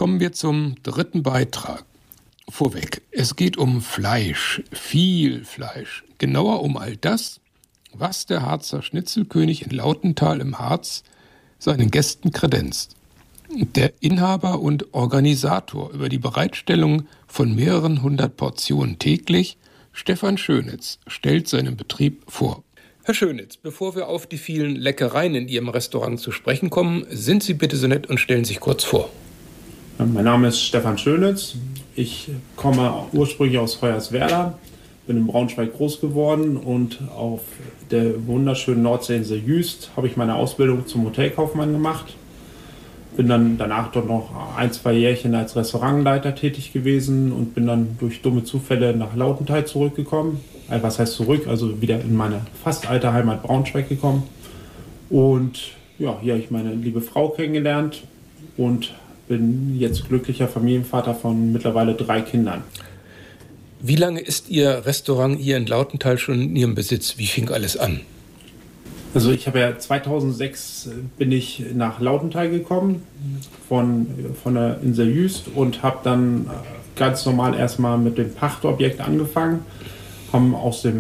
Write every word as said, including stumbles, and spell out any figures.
Kommen wir zum dritten Beitrag. Vorweg, es geht um Fleisch, viel Fleisch. Genauer um all das, was der Harzer Schnitzelkönig in Lautental im Harz seinen Gästen kredenzt. Der Inhaber und Organisator über die Bereitstellung von mehreren hundert Portionen täglich, Stefan Schönitz, stellt seinen Betrieb vor. Herr Schönitz, bevor wir auf die vielen Leckereien in Ihrem Restaurant zu sprechen kommen, sind Sie bitte so nett und stellen sich kurz vor. Mein Name ist Stefan Schönitz. Ich komme ursprünglich aus Hoyerswerda, bin in Braunschweig groß geworden und auf der wunderschönen Nordseeinsel Jüst habe ich meine Ausbildung zum Hotelkaufmann gemacht. Bin dann danach dort noch ein, zwei Jährchen als Restaurantleiter tätig gewesen und bin dann durch dumme Zufälle nach Lautental zurückgekommen. Also was heißt zurück? Also wieder in meine fast alte Heimat Braunschweig gekommen. Und ja, hier habe ich meine liebe Frau kennengelernt und bin jetzt glücklicher Familienvater von mittlerweile drei Kindern. Wie lange ist Ihr Restaurant hier in Lautental schon in Ihrem Besitz? Wie fing alles an? Also ich habe ja zweitausendsechs bin ich nach Lautental gekommen von, von der Insel Jüst und habe dann ganz normal erstmal mit dem Pachtobjekt angefangen. Haben aus dem